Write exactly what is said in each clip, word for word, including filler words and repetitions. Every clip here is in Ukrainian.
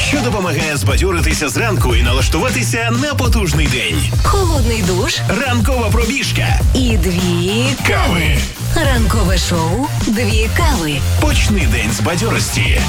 що допомагає збадьоритися зранку і налаштуватися на потужний день. Холодний душ. Ранкова пробіжка. І дві кави. Ранкове шоу «Дві кави». Почни день з бадьорості.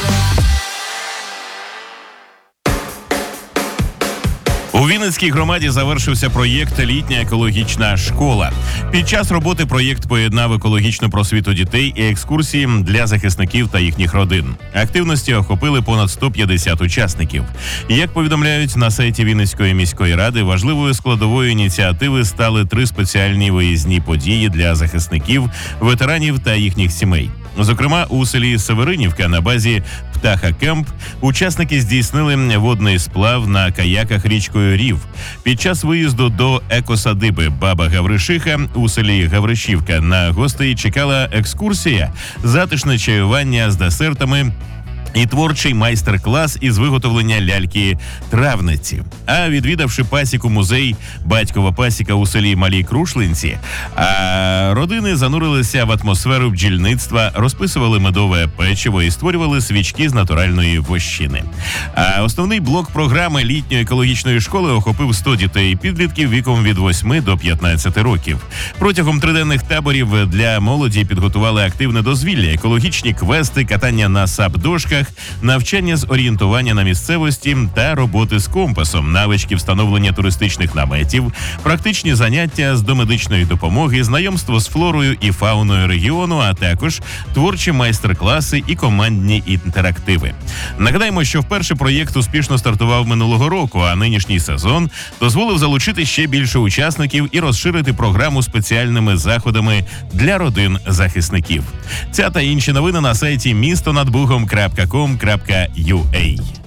У Вінницькій громаді завершився проєкт «Літня екологічна школа». Під час роботи проєкт поєднав екологічну просвіту дітей і екскурсії для захисників та їхніх родин. Активності охопили понад сто п'ятдесят учасників. Як повідомляють на сайті Вінницької міської ради, важливою складовою ініціативи стали три спеціальні виїзні події для захисників, ветеранів та їхніх сімей. Зокрема, у селі Северинівка на базі «Птаха Кемп» учасники здійснили водний сплав на каяках річкою Рів. Під час виїзду до екосадиби «Баба Гавришиха» у селі Гавришівка на гостей чекала екскурсія, затишне чаювання з десертами і творчий майстер-клас із виготовлення ляльки-травниці. А відвідавши пасіку-музей «Батькова пасіка» у селі Малій Крушлинці, а родини занурилися в атмосферу бджільництва, розписували медове печиво і створювали свічки з натуральної вощини. А основний блок програми літньої екологічної школи охопив сто дітей і підлітків віком від восьми до п'ятнадцяти років. Протягом триденних таборів для молоді підготували активне дозвілля, екологічні квести, катання на сап-дошках, навчання з орієнтування на місцевості та роботи з компасом, навички встановлення туристичних наметів, практичні заняття з домедичної допомоги, знайомство з флорою і фауною регіону, а також творчі майстер-класи і командні інтерактиви. Нагадаємо, що вперше проєкт успішно стартував минулого року, а нинішній сезон дозволив залучити ще більше учасників і розширити програму спеціальними заходами для родин захисників. Ця та інші новини на сайті місто над бугом крапка ком крапка ю а.